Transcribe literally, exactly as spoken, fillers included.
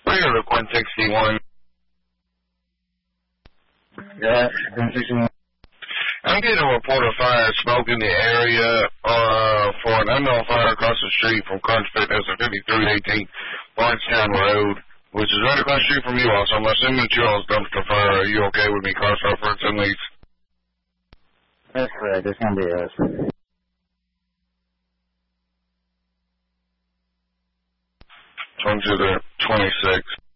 Regular Quinn sixty-one. Yeah, Quinn sixty-one. I'm getting a report of fire smoke in the area uh, for an unknown fire across the street from Crunch Fitness at fifty-three eighteen Barnestown Road, which is right across the street from you all, so I'm assuming that you all's dumpster fire. Are you okay with me cross referencing these? That's correct. It's going to be us. Come to the twenty-six.